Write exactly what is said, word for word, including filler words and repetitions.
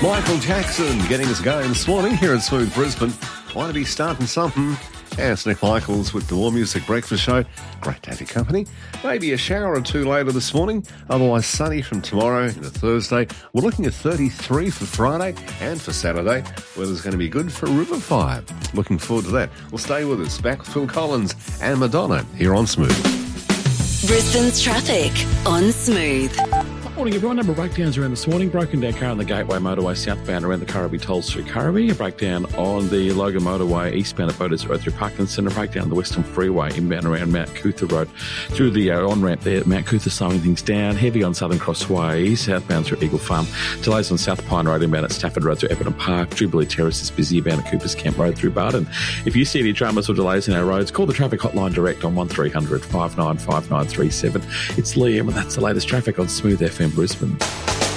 Michael Jackson getting us going this morning here at Smooth Brisbane. Want to be starting something? Yeah, it's Nick Michaels with the War Music Breakfast Show. Great to have your company. Maybe a shower or two later this morning. Otherwise sunny from tomorrow into Thursday. We're looking at thirty-three for Friday and for Saturday. Weather's going to be good for River Fire. Looking forward to that. Well, stay with us. Back with Phil Collins and Madonna here on Smooth. Brisbane's traffic on Smooth. Morning, everyone. Number of breakdowns around this morning. Broken down car on the Gateway Motorway southbound around the Currabee Tolls through Currabee. A breakdown on the Logan Motorway eastbound at Boaters Road through Parkinson. A breakdown on the Western Freeway inbound around Mount Cootha Road through the uh, on-ramp there at Mount Cootha, slowing things down. Heavy on Southern Crossway southbound through Eagle Farm. Delays on South Pine Road inbound at Stafford Road through Everton Park. Jubilee Terrace is busy inbound at Coopers Camp Road through Barton. If you see any dramas or delays in our roads, call the traffic hotline direct on one three hundred five nine five nine three seven. It's Liam, and that's the latest traffic on Smooth F M Brisbane.